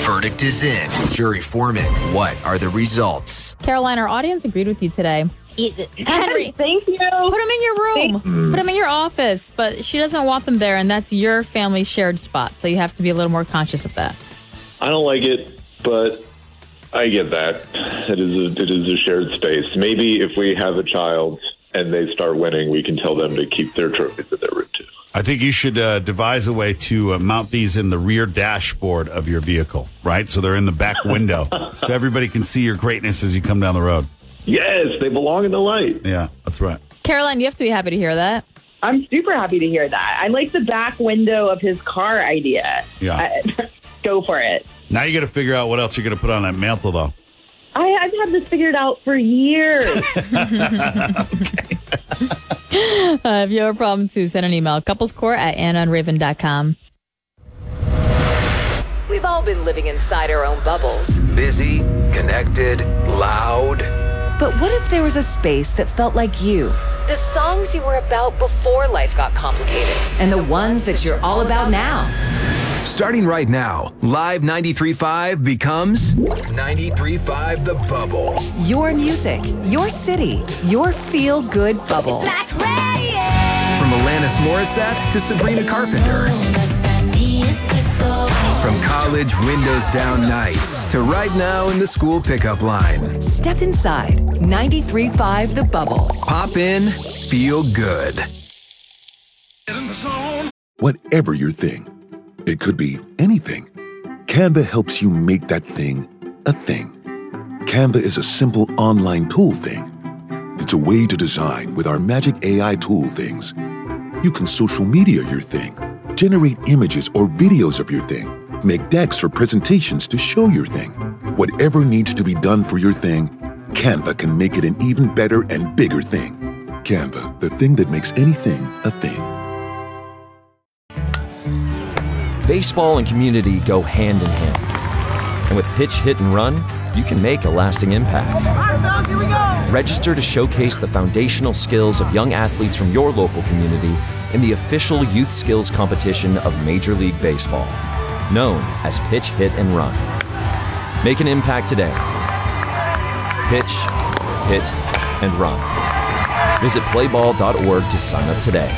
verdict is in. Jury foreman, what are the results? Caroline, our audience agreed with you today. Henry, thank you. put them in your room. Put them in your office. But she doesn't want them there, and that's your family shared spot. So you have to be a little more conscious of that. I don't like it, but I get that. It is a shared space. Maybe if we have a child and they start winning, we can tell them to keep their trophies in their room too. I think you should devise a way to mount these in the rear dashboard of your vehicle, right? So they're in the back window, so everybody can see your greatness as you come down the road. Yes, they belong in the light. Yeah, that's right. Caroline, you have to be happy to hear that. I'm super happy to hear that. I like the back window of his car idea. Yeah. Go for it. Now you got to figure out what else you're going to put on that mantle, though. I've had this figured out for years. If you have a problem, too, send an email. couplescourt@annaandraven.com. We've all been living inside our own bubbles. Busy, connected, loud. But what if there was a space that felt like you? The songs you were about before life got complicated. And the ones that you're all about now. Starting right now, Live 93.5 becomes 93.5 The Bubble. Your music, your city, your feel-good bubble. From Alanis Morissette to Sabrina Carpenter. From college windows down nights to right now in the school pickup line. Step inside 93.5 The Bubble. Pop in, feel good. Whatever your thing, it could be anything. Canva helps you make that thing a thing. Canva is a simple online tool thing. It's a way to design with our magic AI tool things. You can social media your thing, generate images or videos of your thing, make decks or presentations to show your thing. Whatever needs to be done for your thing, Canva can make it an even better and bigger thing. Canva, the thing that makes anything a thing. Baseball and community go hand in hand. And with Pitch, Hit, and Run, you can make a lasting impact. Register to showcase the foundational skills of young athletes from your local community in the official youth skills competition of Major League Baseball, known as Pitch, Hit, and Run. Make an impact today. Pitch, Hit, and Run. Visit playball.org to sign up today.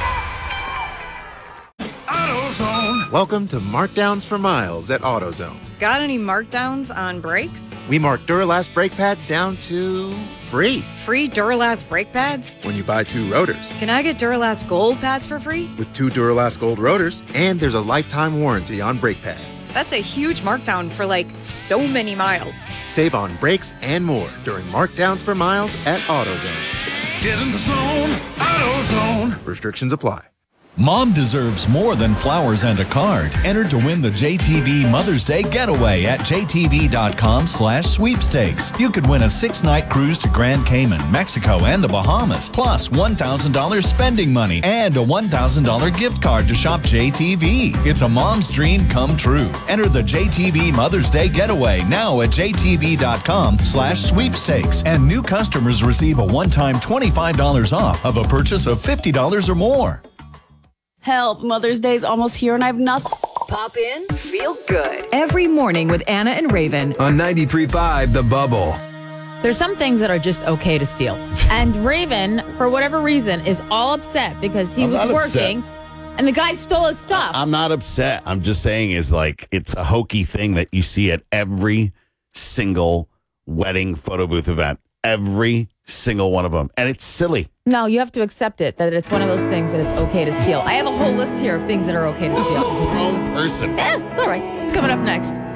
Welcome to Markdowns for Miles at AutoZone. Got any markdowns on brakes? We mark Duralast brake pads down to free. Free Duralast brake pads? When you buy 2 rotors. Can I get Duralast Gold pads for free? With 2 Duralast Gold rotors, and there's a lifetime warranty on brake pads. That's a huge markdown for so many miles. Save on brakes and more during Markdowns for Miles at AutoZone. Get in the zone, AutoZone. Restrictions apply. Mom deserves more than flowers and a card. Enter to win the JTV Mother's Day Getaway at jtv.com/sweepstakes. You could win a 6-night cruise to Grand Cayman, Mexico, and the Bahamas, plus $1,000 spending money and a $1,000 gift card to shop JTV. It's a mom's dream come true. Enter the JTV Mother's Day Getaway now at jtv.com/sweepstakes. And new customers receive a one-time $25 off of a purchase of $50 or more. Help, Mother's Day's almost here and I have nothing. Pop in, feel good. Every morning with Anna and Raven. On 93.5 The Bubble. There's some things that are just okay to steal. And Raven, for whatever reason, is all upset because he was working and the guy stole his stuff. I'm not upset. I'm just saying it's a hokey thing that you see at every single wedding photo booth event. Every single one of them. And it's silly. No, you have to accept it, that it's one of those things that it's okay to steal. I have a whole list here of things that are okay to steal. Wrong person. It's all right. It's coming up next.